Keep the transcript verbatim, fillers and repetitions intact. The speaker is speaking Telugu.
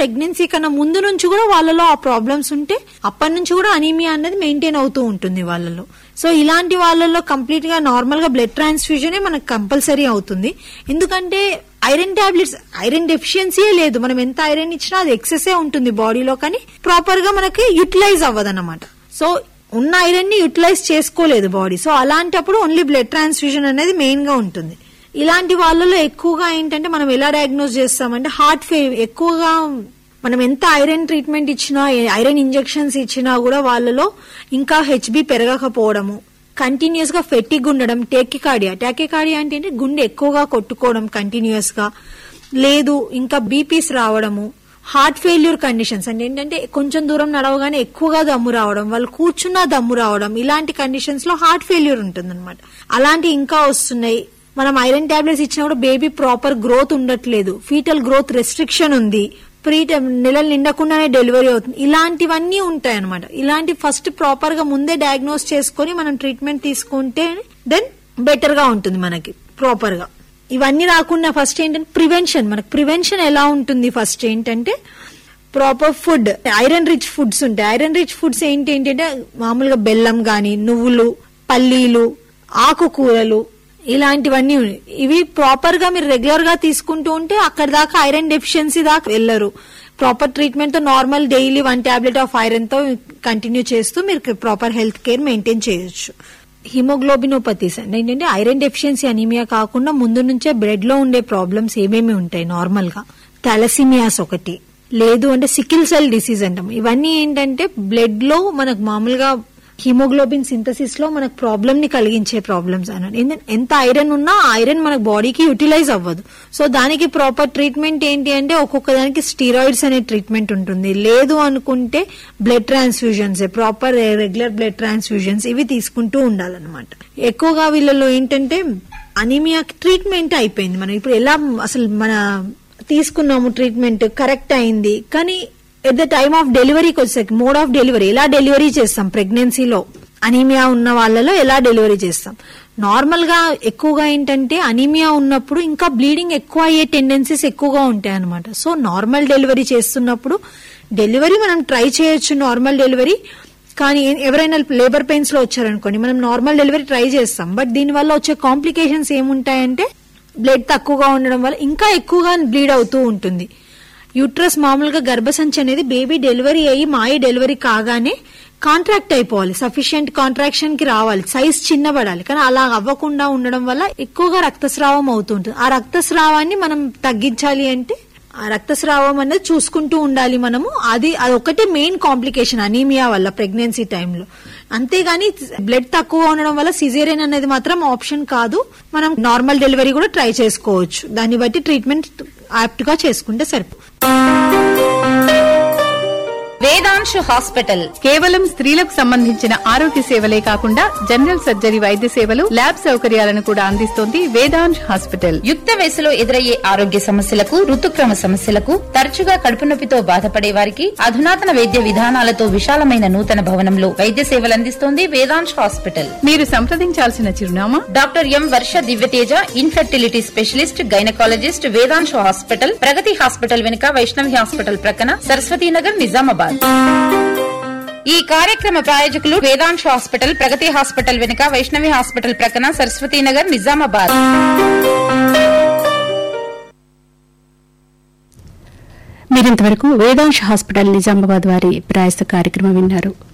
ప్రెగ్నెన్సీ కన్నా ముందు నుంచి కూడా వాళ్ళలో ఆ ప్రాబ్లమ్స్ ఉంటే అప్పటి నుంచి కూడా అనీమియా అనేది మెయింటైన్ అవుతూ ఉంటుంది వాళ్ళలో. సో ఇలాంటి వాళ్ళలో కంప్లీట్ గా నార్మల్ గా బ్లడ్ ట్రాన్స్ఫ్యూజనే మనకు కంపల్సరీ అవుతుంది. ఎందుకంటే ఐరన్ టాబ్లెట్స్ ఐరన్ డెఫిషియన్సీ లేదు, మనం ఎంత ఐరన్ ఇచ్చినా అది ఎక్సెస్ ఉంటుంది బాడీలో, కానీ ప్రాపర్ గా మనకి యూటిలైజ్ అవ్వదన్నమాట. సో ఉన్న ఐరన్ ని యూటిలైజ్ చేసుకోలేదు బాడీ. సో అలాంటప్పుడు ఓన్లీ బ్లడ్ ట్రాన్స్ఫ్యూజన్ అనేది మెయిన్ గా ఉంటుంది. ఇలాంటి వాళ్ళలో ఎక్కువగా ఏంటంటే మనం ఎలా డయాగ్నోస్ చేస్తామంటే హార్ట్ ఫెయిల్ ఎక్కువగా మనం ఎంత ఐరన్ ట్రీట్మెంట్ ఇచ్చినా ఐరన్ ఇంజెక్షన్స్ ఇచ్చినా కూడా వాళ్ళలో ఇంకా హెచ్బి పెరగకపోవడము, కంటిన్యూస్ గా ఫెట్టిగ్ ఉండడం, టేకికార్డియా టాకికార్డియా అంటే గుండె ఎక్కువగా కొట్టుకోవడం కంటిన్యూస్ గా లేదు, ఇంకా బీపీస్ రావడము, హార్ట్ ఫెయిల్యూర్ కండిషన్స్ అంటే ఏంటంటే కొంచెం దూరం నడవగానే ఎక్కువగా దమ్ము రావడం, వాళ్ళు కూర్చున్నా దమ్ము రావడం, ఇలాంటి కండిషన్స్ లో హార్ట్ ఫెయిల్యూర్ ఉంటుందన్నమాట. అలాంటి ఇంకా వస్తున్నాయి. మనం ఐరన్ టాబ్లెట్స్ ఇచ్చినప్పుడు బేబీ ప్రాపర్ గ్రోత్ ఉండట్లేదు, ఫీటల్ గ్రోత్ రెస్ట్రిక్షన్ ఉంది, ప్రీ నెలలు నిండకుండానే డెలివరీ అవుతుంది, ఇలాంటివన్నీ ఉంటాయి అనమాట. ఇలాంటి ఫస్ట్ ప్రాపర్ గా ముందే డయాగ్నోస్ చేసుకుని మనం ట్రీట్మెంట్ తీసుకుంటే దెన్ బెటర్ గా ఉంటుంది మనకి ప్రాపర్ గా. ఇవన్నీ రాకుండా ఫస్ట్ ఏంటంటే ప్రివెన్షన్. మనకు ప్రివెన్షన్ ఎలా ఉంటుంది? ఫస్ట్ ఏంటంటే proper food, iron rich foods ఉంటాయి. ఐరన్ రిచ్ ఫుడ్స్ ఏంటి ఏంటంటే మామూలుగా బెల్లం గాని, నువ్వులు, పల్లీలు, ఆకుకూరలు, ఇలాంటివన్నీ ఇవి ప్రాపర్ గా మీరు రెగ్యులర్ గా తీసుకుంటూ ఉంటే అక్కడ దాకా ఐరన్ డెఫిషియన్సీ దాకా వెళ్లరు. ప్రాపర్ ట్రీట్మెంట్ తో normal daily one tablet of iron తో కంటిన్యూ చేస్తూ మీరు ప్రాపర్ హెల్త్ కేర్ మెయింటైన్ చేయొచ్చు. హిమోగ్లోబినోపతీస్ అంటే ఏంటంటే ఐరన్ డెఫిషియన్సీ అనీమియా కాకుండా ముందు నుంచే బ్లడ్ లో ఉండే ప్రాబ్లమ్స్ ఏమేమి ఉంటాయి నార్మల్ గా, థాలసీమియాస్ ఒకటి, లేదు అంటే సికిల్ సెల్ డిసీజ్ అంటాం. ఇవన్నీ ఏంటంటే బ్లడ్ లో మనకు మామూలుగా హిమోగ్లోబిన్ సింథసిస్ లో మనకు ప్రాబ్లమ్ ని కలిగించే ప్రాబ్లమ్స్ అన్నట్టు. ఎంత ఐరన్ ఉన్నా ఐరన్ మన బాడీకి యూటిలైజ్ అవ్వదు. సో దానికి ప్రాపర్ ట్రీట్మెంట్ ఏంటి అంటే ఒక్కొక్క దానికి స్టీరాయిడ్స్ అనే ట్రీట్మెంట్ ఉంటుంది, లేదు అనుకుంటే blood transfusions, proper regular blood transfusions ఇవి తీసుకుంటూ ఉండాలన్నమాట. ఎక్కువగా వీళ్ళలో ఏంటంటే అనీమియా ట్రీట్మెంట్ అయిపోయింది, మనం ఇప్పుడు ఎలా అసలు మన తీసుకున్నాము ట్రీట్మెంట్ కరెక్ట్ అయింది, కానీ ఎట్ ద టైమ్ ఆఫ్ డెలివరీకి వచ్చేసరికి మోడ్ ఆఫ్ డెలివరీ ఎలా డెలివరీ చేస్తాం, ప్రెగ్నెన్సీలో అనీమియా ఉన్న వాళ్ళలో ఎలా డెలివరీ చేస్తాం. నార్మల్ గా ఎక్కువగా ఏంటంటే అనీమియా ఉన్నప్పుడు ఇంకా బ్లీడింగ్ ఎక్కువ అయ్యే టెండెన్సీస్ ఎక్కువగా ఉంటాయి అనమాట. సో నార్మల్ డెలివరీ చేస్తున్నప్పుడు డెలివరీ మనం ట్రై చేయొచ్చు, నార్మల్ డెలివరీ. కానీ ఎవరైనా లేబర్ పెయిన్స్ లో వచ్చారనుకోండి, మనం నార్మల్ డెలివరీ ట్రై చేస్తాం, బట్ దీనివల్ల వచ్చే కాంప్లికేషన్స్ ఏముంటాయంటే బ్లడ్ తక్కువగా ఉండడం వల్ల ఇంకా ఎక్కువగా బ్లీడ్ అవుతూ ఉంటుంది. యూట్రస్ మామూలుగా గర్భసంచి అనేది బేబీ డెలివరీ అయ్యి మాయ డెలివరీ కాగానే కాంట్రాక్ట్ అయిపోవాలి, సఫిషియెంట్ కాంట్రాక్షన్ కి రావాలి, సైజ్ చిన్నబడాలి. కానీ అలా అవ్వకుండా ఉండడం వల్ల ఎక్కువగా రక్తస్రావం అవుతుంటుంది. ఆ రక్తస్రావాన్ని మనం తగ్గించాలి అంటే ఆ రక్తస్రావం అనేది చూసుకుంటూ ఉండాలి మనము. అది అదొకటే మెయిన్ కాంప్లికేషన్ అనీమియా వల్ల ప్రెగ్నెన్సీ టైంలో. అంతేగాని బ్లడ్ తక్కువ ఉండడం వల్ల సిజేరియన్ అనేది మాత్రం ఆప్షన్ కాదు. మనం నార్మల్ డెలివరీ కూడా ట్రై చేసుకోవచ్చు, దాన్ని బట్టి ట్రీట్మెంట్ యాప్ట్ గా చేసుకుంటే సరిపో. వేదాంశు హాస్పిటల్ కేవలం స్త్రీలకు సంబంధించిన ఆరోగ్య సేవలే కాకుండా జనరల్ సర్జరీ వైద్య సేవలు, ల్యాబ్ సౌకర్యాలను కూడా అందిస్తోంది వేదాంశ్ హాస్పిటల్. యుక్త వయసులో ఎదురయ్యే ఆరోగ్య సమస్యలకు, ఋతుక్రమ సమస్యలకు, తరచుగా కడుపు నొప్పితో బాధపడే వారికి అధునాతన వైద్య విధానాలతో విశాలమైన నూతన భవనంలో వైద్య సేవలు అందిస్తోంది వేదాంశ్ హాస్పిటల్. మీరు సంప్రదించాల్సిన చిరునామా డాక్టర్ ఎం వర్ష Divyateja, infertility specialist, gynaecologist, Vedansh hospital, ప్రగతి హాస్పిటల్ వెనుక, వైష్ణవి హాస్పిటల్ ప్రక్కన, సరస్వతీనగర్, నిజామాబాద్. ఈ కార్యక్రమ ప్రాయోజకులు వేదాంశ్ హాస్పిటల్, ప్రగతి హాస్పిటల్ వెనుక, వైష్ణవి హాస్పిటల్ ప్రక్కన, సరస్వతీనగర్, నిజామాబాద్. మీరింతవరకు వేదాంశ్ హాస్పిటల్ నిజామాబాద్ వారి ప్రయాస కార్యక్రమం విన్నారు.